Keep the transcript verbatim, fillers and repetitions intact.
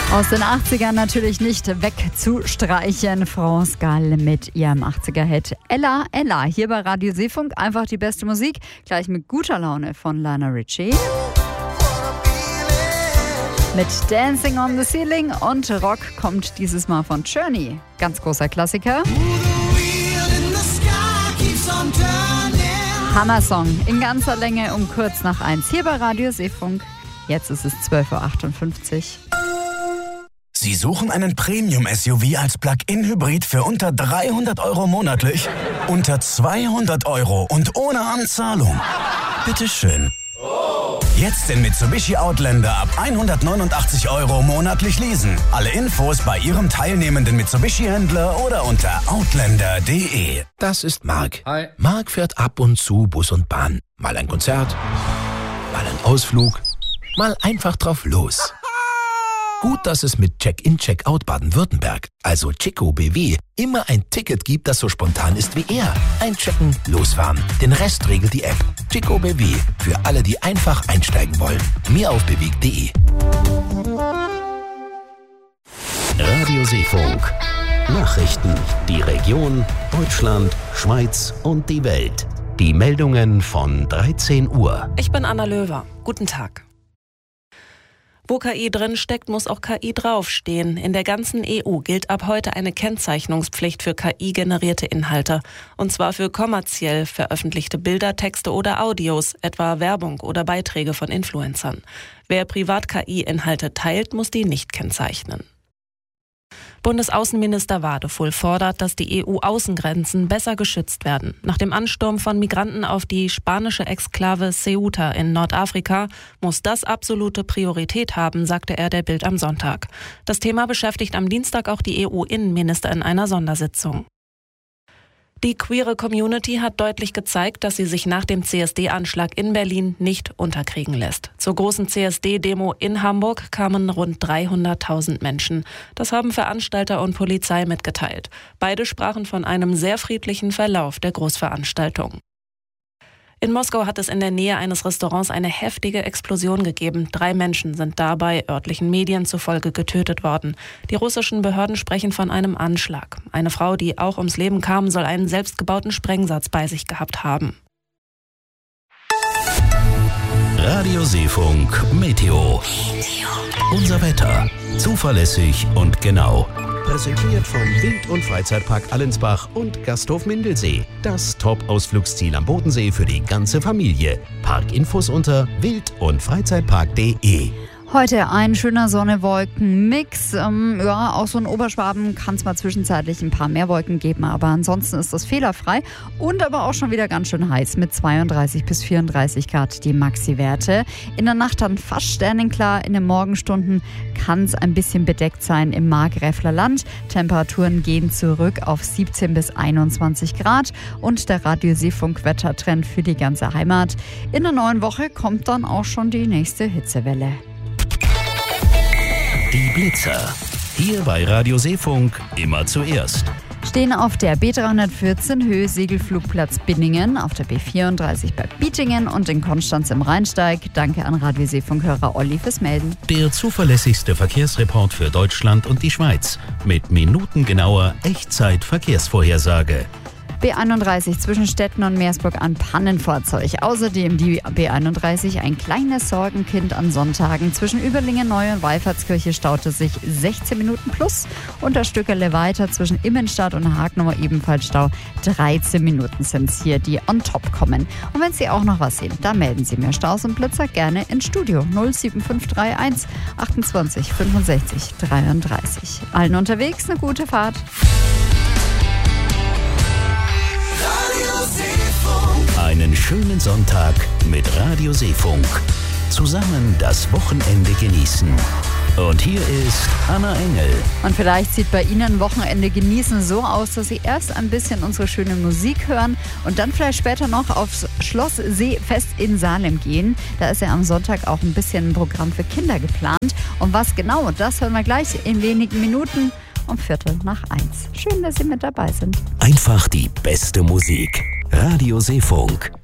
Aus den achtzigern natürlich nicht wegzustreichen. France Gall mit ihrem achtziger-Hit Ella, Ella. Hier bei Radio Seefunk einfach die beste Musik. Gleich mit guter Laune von Lionel Richie. Mit Dancing on the Ceiling und Rock kommt dieses Mal von Journey. Ganz großer Klassiker. Hammer-Song in ganzer Länge um kurz nach eins. Hier bei Radio Seefunk. Jetzt ist es zwölf Uhr achtundfünfzig. Sie suchen einen Premium-S U V als Plug-in-Hybrid für unter dreihundert Euro monatlich? Unter zweihundert Euro und ohne Anzahlung? Bitteschön. Jetzt den Mitsubishi Outlander ab hundertneunundachtzig Euro monatlich leasen. Alle Infos bei Ihrem teilnehmenden Mitsubishi-Händler oder unter outlander punkt de. Das ist Marc. Hi. Marc fährt ab und zu Bus und Bahn. Mal ein Konzert, mal ein Ausflug, mal einfach drauf los. Gut, dass es mit Check-in, Check-out Baden-Württemberg, also Chico B W, immer ein Ticket gibt, das so spontan ist wie er. Einchecken, losfahren. Den Rest regelt die App. Chico B W, für alle, die einfach einsteigen wollen. Mehr auf bewegt punkt de. Radio Seefunk. Nachrichten. Die Region, Deutschland, Schweiz und die Welt. Die Meldungen von dreizehn Uhr. Ich bin Anna Löwer. Guten Tag. Wo K I drin steckt, muss auch K I draufstehen. In der ganzen E U gilt ab heute eine Kennzeichnungspflicht für K I-generierte Inhalte. Und zwar für kommerziell veröffentlichte Bilder, Texte oder Audios, etwa Werbung oder Beiträge von Influencern. Wer privat K I-Inhalte teilt, muss die nicht kennzeichnen. Bundesaußenminister Wadefuhl fordert, dass die E U-Außengrenzen besser geschützt werden. Nach dem Ansturm von Migranten auf die spanische Exklave Ceuta in Nordafrika muss das absolute Priorität haben, sagte er der Bild am Sonntag. Das Thema beschäftigt am Dienstag auch die E U-Innenminister in einer Sondersitzung. Die queere Community hat deutlich gezeigt, dass sie sich nach dem C S D-Anschlag in Berlin nicht unterkriegen lässt. Zur großen C S D-Demo in Hamburg kamen rund dreihunderttausend Menschen. Das haben Veranstalter und Polizei mitgeteilt. Beide sprachen von einem sehr friedlichen Verlauf der Großveranstaltung. In Moskau hat es in der Nähe eines Restaurants eine heftige Explosion gegeben. Drei Menschen sind dabei örtlichen Medien zufolge getötet worden. Die russischen Behörden sprechen von einem Anschlag. Eine Frau, die auch ums Leben kam, soll einen selbstgebauten Sprengsatz bei sich gehabt haben. Radio Seefunk Meteo. Unser Wetter. Zuverlässig und genau. Präsentiert vom Wild- und Freizeitpark Allensbach und Gasthof Mindelsee. Das Top-Ausflugsziel am Bodensee für die ganze Familie. Parkinfos unter wild- und freizeitpark punkt de. Heute ein schöner Sonne-Wolken-Mix. Ähm, ja, auch so in Oberschwaben kann es mal zwischenzeitlich ein paar mehr Wolken geben, aber ansonsten ist das fehlerfrei und aber auch schon wieder ganz schön heiß mit zweiunddreißig bis vierunddreißig Grad die Maxi-Werte. In der Nacht dann fast sternenklar, in den Morgenstunden kann es ein bisschen bedeckt sein im Markgräfler Land. Temperaturen gehen zurück auf siebzehn bis einundzwanzig Grad und der Radio Seefunk Wettertrend für die ganze Heimat. In der neuen Woche kommt dann auch schon die nächste Hitzewelle. Die Blitzer. Hier bei Radio Seefunk immer zuerst. Stehen auf der B dreihundertvierzehn Höhe Segelflugplatz Binningen, auf der B vierunddreißig bei Bietingen und in Konstanz im Rheinsteig. Danke an Radio Seefunk-Hörer Olli fürs Melden. Der zuverlässigste Verkehrsreport für Deutschland und die Schweiz. Mit minutengenauer Echtzeit-Verkehrsvorhersage. B einunddreißig zwischen Stetten und Meersburg an Pannenfahrzeug. Außerdem die B einunddreißig ein kleines Sorgenkind an Sonntagen. Zwischen Überlingen Neu und Wallfahrtskirche staute sich sechzehn Minuten plus. Und das Stückerle weiter zwischen Immenstadt und Hagnauer ebenfalls Stau. dreizehn Minuten sind es hier, die on top kommen. Und wenn Sie auch noch was sehen, dann melden Sie mir Staus und Blitzer gerne ins Studio null sieben fünf drei eins achtundzwanzig fünfundsechzig dreiunddreißig. Allen unterwegs eine gute Fahrt. Einen schönen Sonntag mit Radio Seefunk. Zusammen das Wochenende genießen. Und hier ist Anna Engel. Und vielleicht sieht bei Ihnen Wochenende genießen so aus, dass Sie erst ein bisschen unsere schöne Musik hören und dann vielleicht später noch aufs Schloss Seefest in Salem gehen. Da ist ja am Sonntag auch ein bisschen ein Programm für Kinder geplant. Und was genau, das hören wir gleich in wenigen Minuten um Viertel nach eins. Schön, dass Sie mit dabei sind. Einfach die beste Musik. Radio Seefunk.